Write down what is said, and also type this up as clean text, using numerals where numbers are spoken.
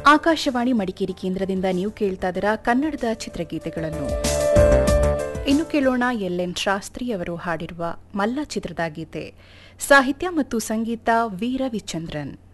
ಆಕಾಶವಾಣಿ ಮಡಿಕೇರಿ ಕೇಂದ್ರದಿಂದ ನೀವು ಕೇಳ್ತಾ ಇದ್ದೀರಾ ಕನ್ನಡದ ಚಿತ್ರಗೀತೆಗಳನ್ನು. ಇನ್ನು ಕೇಳೋಣ ಎಲ್.ಎನ್. ಶಾಸ್ತ್ರಿ ಅವರು ಹಾಡಿರುವ ಮಲ್ಲ ಚಿತ್ರದ ಗೀತೆ. ಸಾಹಿತ್ಯ ಮತ್ತು ಸಂಗೀತ ವಿ. ರವಿಚಂದ್ರನ್.